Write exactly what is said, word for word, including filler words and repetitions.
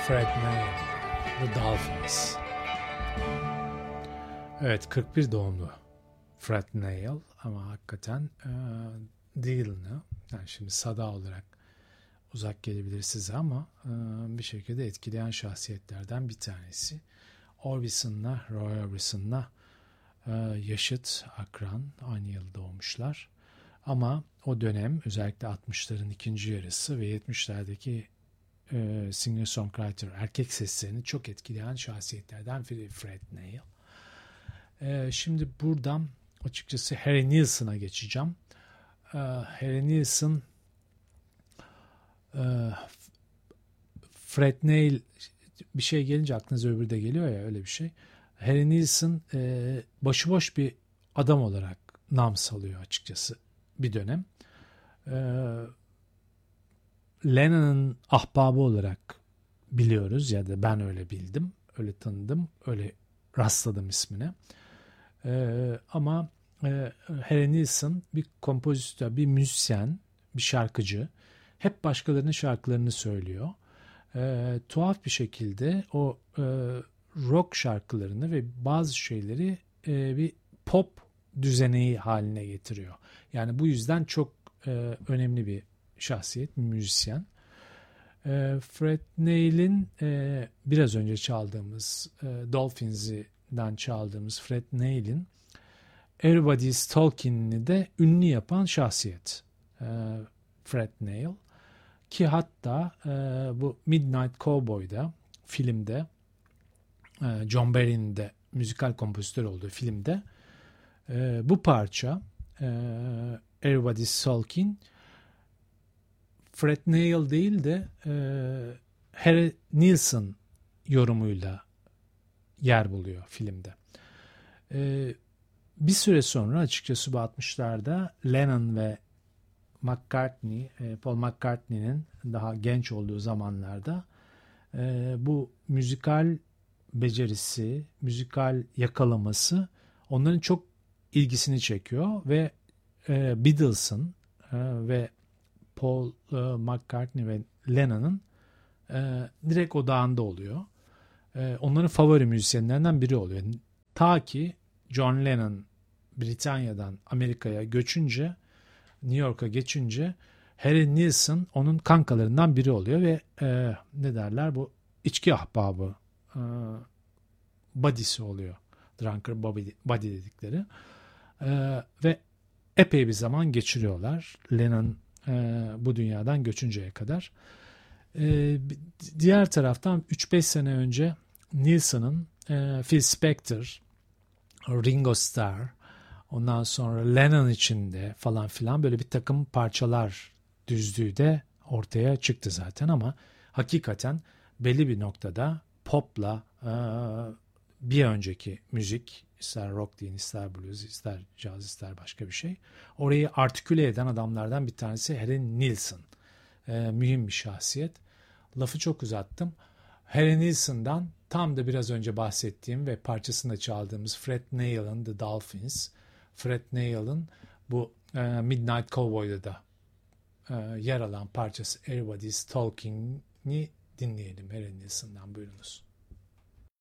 Fred Neil, The Dolphins. Evet, kırk bir doğumlu Fred Neil ama hakikaten e, Dylan'ı, yani şimdi sada olarak uzak gelebilir size ama e, bir şekilde etkileyen şahsiyetlerden bir tanesi. Orbison'la, Roy Orbison'la e, yaşıt, akran, aynı yıl doğmuşlar. Ama o dönem özellikle altmışların ikinci yarısı ve yetmişlerdeki e, singer-songwriter erkek seslerini çok etkileyen şahsiyetlerden biri Fred Neil. E, şimdi buradan açıkçası Harry Nilsson'a geçeceğim. E, Harry Nilsson e, Fred Neil bir şey gelince aklınıza öbürü de geliyor ya, öyle bir şey. Harry Nilsson e, başıboş bir adam olarak nam salıyor açıkçası bir dönem. E, Lennon'ın ahbabı olarak biliyoruz ya da ben öyle bildim, öyle tanıdım, öyle rastladım ismine. E, ama e, Harry Nilsson bir kompozitör, bir müzisyen, bir şarkıcı. Hep başkalarının şarkılarını söylüyor. E, tuhaf bir şekilde o e, rock şarkılarını ve bazı şeyleri e, bir pop düzeneği haline getiriyor. Yani bu yüzden çok e, önemli bir şahsiyet, bir müzisyen. E, Fred Neil'in e, biraz önce çaldığımız e, Dolphins'den çaldığımız Fred Neil'in Everybody's Talking'ini de ünlü yapan şahsiyet e, Fred Neil. Ki hatta e, bu Midnight Cowboy'da, filmde, e, John Barry'nin de müzikal kompozitör olduğu filmde e, bu parça e, Everybody's Talking Fred Neil değil de e, Harry Nilsson yorumuyla yer buluyor filmde. E, bir süre sonra açıkçası bu altmışlarda Lennon ve McCartney, Paul McCartney'nin daha genç olduğu zamanlarda e, bu müzikal becerisi, müzikal yakalaması onların çok ilgisini çekiyor ve e, Beatles'ın e, ve Paul e, McCartney ve Lennon'ın e, direkt odağında oluyor. E, onların favori müzisyenlerinden biri oluyor. Ta ki John Lennon Britanya'dan Amerika'ya göçünce, New York'a geçince Harry Nilsson onun kankalarından biri oluyor ve e, ne derler, bu içki ahbabı, e, buddy'si oluyor. Drunker buddy dedikleri. E, ve epey bir zaman geçiriyorlar Lennon e, bu dünyadan göçünceye kadar. E, diğer taraftan üç beş sene önce Nilsson'ın e, Phil Spector, Ringo Starr, ondan sonra Lennon içinde falan filan böyle bir takım parçalar düzdüğü de ortaya çıktı zaten ama hakikaten belli bir noktada popla e, bir önceki müzik, ister rock deyin, ister blues, ister caz, ister başka bir şey, orayı artiküle eden adamlardan bir tanesi Harry Nilsson. E, mühim bir şahsiyet. Lafı çok uzattım. Harry Nilsson'dan tam da biraz önce bahsettiğim ve parçasında çaldığımız Fred Neil'in The Dolphins, Fred Neil'in bu e, Midnight Cowboy'da da e, yer alan parçası Everybody's Talking'i dinleyelim Harry Nilsson'dan. Buyurunuz.